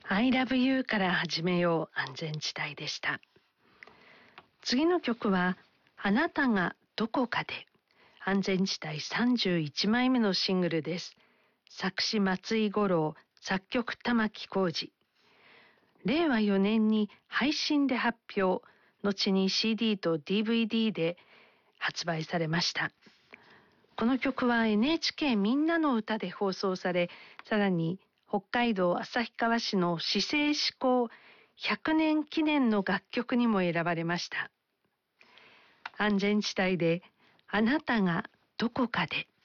I love you から始めよう安全地帯でした。次の曲はあなたがどこかで、安全地帯31枚目のシングルです。作詞松井五郎、作曲玉置浩二。令和4年に配信で発表、後に CD と DVD で発売されました。この曲は NHK みんなの歌で放送され、さらに北海道旭川市の市政施行100年記念の楽曲にも選ばれました。安全地帯であなたがどこかで。